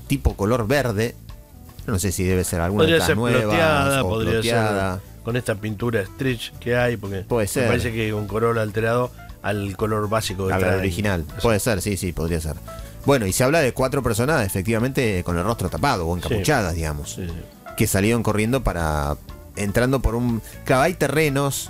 tipo color verde. No sé si debe ser alguna de Podría estas ser nuevas ploteada, o podría ploteada. ser con esta pintura stretch que hay, porque Puede ser. me parece que un color alterado al color básico que A la trae. original. Eso. Puede ser, sí, podría ser. Bueno, y se habla de 4 personas efectivamente con el rostro tapado o encapuchadas, digamos. Sí, sí. Que salieron corriendo entrando por un... Claro, hay terrenos